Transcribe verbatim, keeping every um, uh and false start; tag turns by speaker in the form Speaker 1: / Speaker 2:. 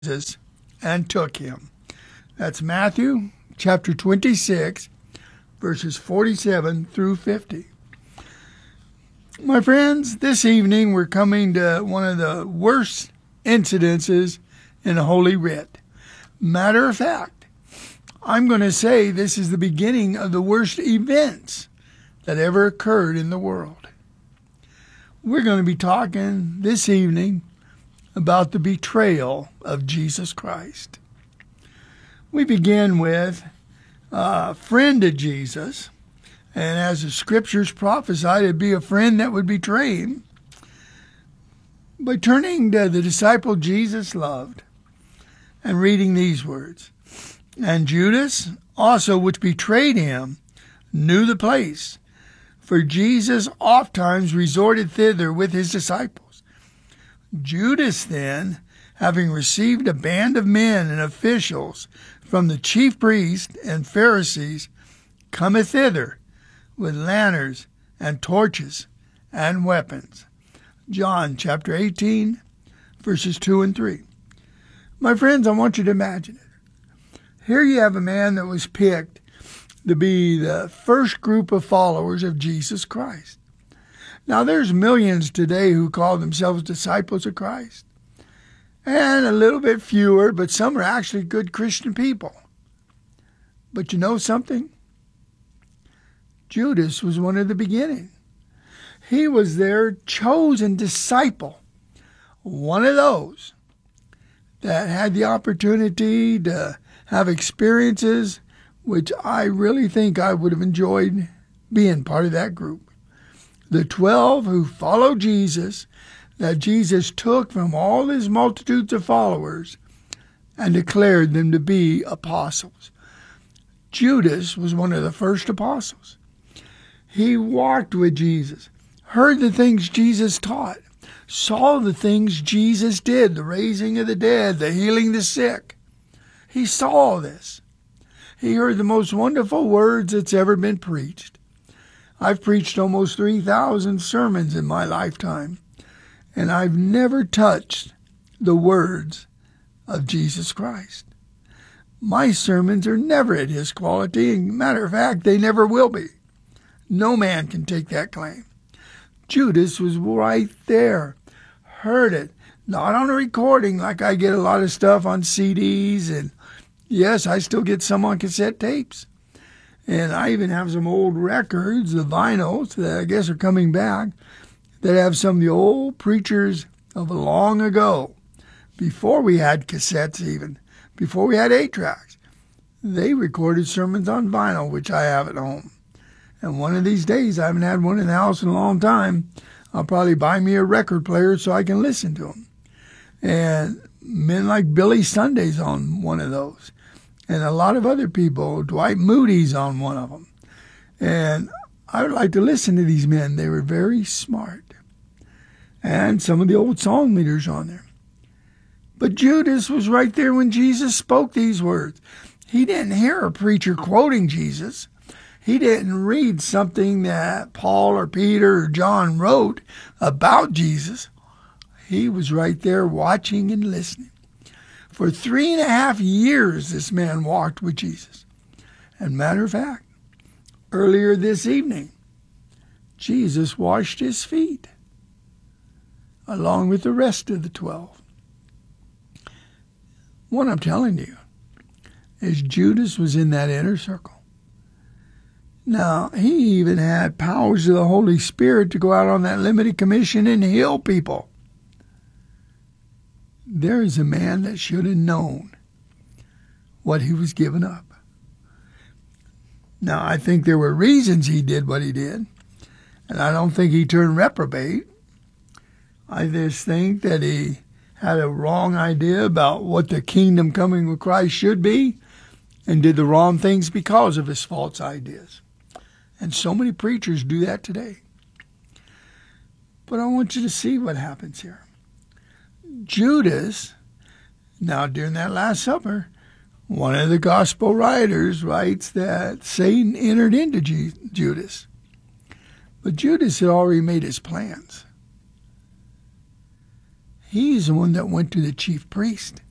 Speaker 1: Jesus and took him. That's Matthew chapter twenty-six, verses forty-seven through fifty. My friends, this evening we're coming to one of the worst incidences in Holy Writ. Matter of fact, I'm going to say this is the beginning of the worst events that ever occurred in the world. We're going to be talking this evening about the betrayal of Jesus Christ. We begin with a friend of Jesus, and as the scriptures prophesied, it'd be a friend that would betray him, by turning to the disciple Jesus loved and reading these words. And Judas also, which betrayed him, knew the place, for Jesus ofttimes resorted thither with his disciples. Judas then, having received a band of men and officials from the chief priests and Pharisees, cometh thither with lanterns and torches and weapons. John chapter eighteen, verses two and three. My friends, I want you to imagine it. Here you have a man that was picked to be the first group of followers of Jesus Christ. Now, there's millions today who call themselves disciples of Christ, and a little bit fewer, but some are actually good Christian people. But you know something? Judas was one of the beginning. He was their chosen disciple, one of those that had the opportunity to have experiences which I really think I would have enjoyed being part of that group. The twelve who followed Jesus, that Jesus took from all his multitudes of followers and declared them to be apostles. Judas was one of the first apostles. He walked with Jesus, heard the things Jesus taught, saw the things Jesus did, the raising of the dead, the healing of the sick. He saw all this. He heard the most wonderful words that's ever been preached. I've preached almost three thousand sermons in my lifetime, and I've never touched the words of Jesus Christ. My sermons are never at his quality, and matter of fact, they never will be. No man can take that claim. Judas was right there, heard it, not on a recording like I get a lot of stuff on C Ds, and yes, I still get some on cassette tapes. And I even have some old records, the vinyls, that I guess are coming back, that have some of the old preachers of long ago, before we had cassettes even, before we had eight tracks. They recorded sermons on vinyl, which I have at home. And one of these days, I haven't had one in the house in a long time, I'll probably buy me a record player so I can listen to them. And men like Billy Sunday's on one of those. And a lot of other people, Dwight Moody's on one of them. And I would like to listen to these men. They were very smart. And some of the old song leaders on there. But Judas was right there when Jesus spoke these words. He didn't hear a preacher quoting Jesus. He didn't read something that Paul or Peter or John wrote about Jesus. He was right there watching and listening. For three and a half years, this man walked with Jesus. And matter of fact, earlier this evening, Jesus washed his feet, along with the rest of the twelve. What I'm telling you is Judas was in that inner circle. Now, he even had powers of the Holy Spirit to go out on that limited commission and heal people. There is a man that should have known what he was giving up. Now, I think there were reasons he did what he did, and I don't think he turned reprobate. I just think that he had a wrong idea about what the kingdom coming with Christ should be, and did the wrong things because of his false ideas. And so many preachers do that today. But I want you to see what happens here. Judas, now during that Last Supper, one of the gospel writers writes that Satan entered into Judas. But Judas had already made his plans. He's the one that went to the chief priest